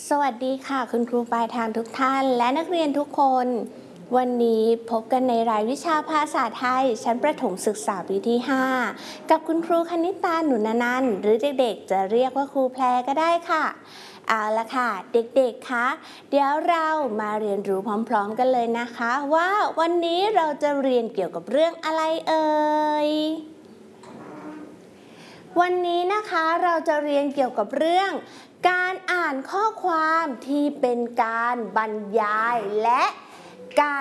สวัสดีค่ะคุณครูปลายทางทุกท่านและนักเรียนทุกคนวันนี้พบกันในรายวิชาภาษาไทยชั้นประถมศึกษาปีที่ 5กับคุณครูคณิตาหนุนนันท์หรือเด็กๆจะเรียกว่าครูแพรก็ได้ค่ะเอาละค่ะเด็กๆคะเดี๋ยวเรามาเรียนรู้พร้อมๆกันเลยนะคะว่าวันนี้เราจะเรียนเกี่ยวกับเรื่องอะไรเอ่ยวันนี้นะคะเราจะเรียนเกี่ยวกับเรื่องการอ่านข้อความที่เป็นการบรรยายและการ